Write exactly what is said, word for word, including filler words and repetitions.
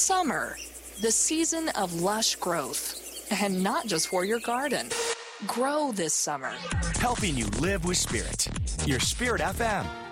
Summer, the season of lush growth. And not just for your garden. Grow this summer. Helping you live with Spirit. Your Spirit F M.